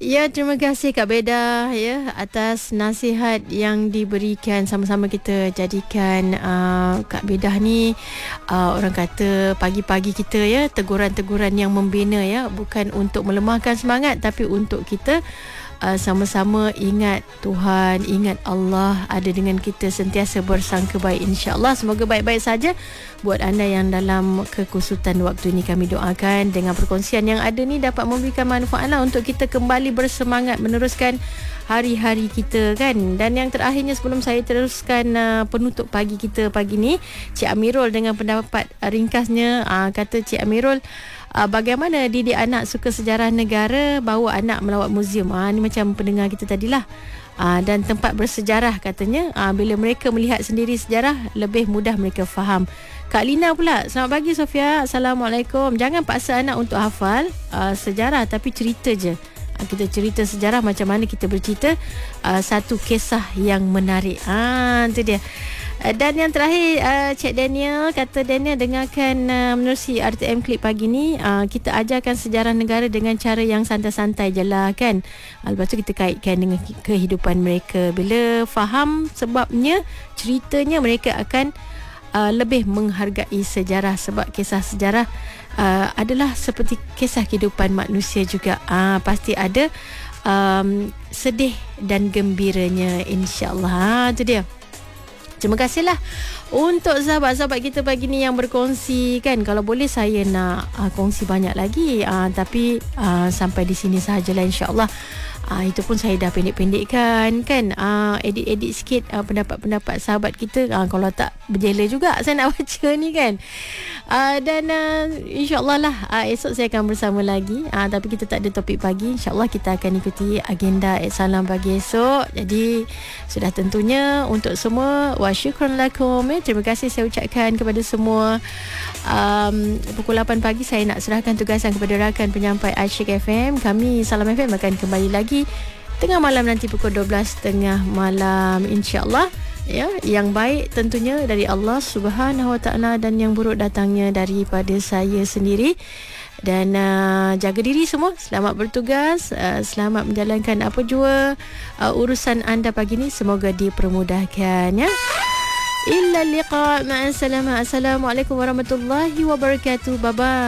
Ya, terima kasih Kak Beda ya atas nasihat yang diberikan. Sama-sama kita jadikan Kak Beda ni orang kata pagi-pagi kita ya, teguran-teguran yang membina ya, bukan untuk melemahkan semangat tapi untuk kita sama-sama ingat Tuhan, ingat Allah ada dengan kita, sentiasa bersangka baik, insya-Allah. Semoga baik-baik saja buat anda yang dalam kekusutan waktu ini. Kami doakan dengan perkongsian yang ada ni dapat memberikan manfaat lah untuk kita kembali bersemangat meneruskan hari-hari kita kan. Dan yang terakhirnya sebelum saya teruskan penutup pagi kita pagi ni, Cik Amirul dengan pendapat ringkasnya. Kata Cik Amirul, bagaimana didik anak suka sejarah negara, bawa anak melawat muzium. Ni macam pendengar kita tadilah. Dan tempat bersejarah katanya, bila mereka melihat sendiri sejarah, lebih mudah mereka faham. Kak Lina pula, selamat pagi Sofia, Assalamualaikum. Jangan paksa anak untuk hafal sejarah, tapi cerita je. Kita cerita sejarah macam mana kita bercerita satu kisah yang menarik. Itu dia. Dan yang terakhir, Cik Daniel kata, Daniel dengarkan menerusi RTM Klip pagi ni, kita ajarkan sejarah negara dengan cara yang santai-santai je lah kan. Lepas tu kita kaitkan dengan kehidupan mereka. Bila faham sebabnya, ceritanya, mereka akan lebih menghargai sejarah. Sebab kisah sejarah adalah seperti kisah kehidupan manusia juga. Pasti ada sedih dan gembiranya, insya-Allah. Itu dia. Terima kasihlah untuk sahabat-sahabat kita pagi ni yang berkongsi kan. Kalau boleh saya nak kongsi banyak lagi, tapi sampai di sini sahajalah, insya-Allah. Itu pun saya dah pendek-pendekkan kan, edit-edit sikit pendapat-pendapat sahabat kita. Kalau tak berjela juga saya nak baca ni kan. Dan insya-Allah lah esok saya akan bersama lagi, tapi kita tak ada topik pagi. Insya-Allah kita akan ikuti agenda Salam Pagi esok. Jadi sudah tentunya untuk semua, wa syukran lakum. Terima kasih saya ucapkan kepada semua. Pukul 8 pagi saya nak serahkan tugasan kepada rakan penyampai Asyik FM. Kami Salam FM akan kembali lagi tengah malam nanti pukul 12.30 malam, insya-Allah. Ya, yang baik tentunya dari Allah Subhanahu Wa Taala, dan yang buruk datangnya daripada saya sendiri. Dan jaga diri semua, selamat bertugas, selamat menjalankan apa jua urusan anda pagi ni, semoga dipermudahkan ya. Illa liqa, ma'assalamah. Assalamualaikum warahmatullahi wabarakatuh. Bye bye.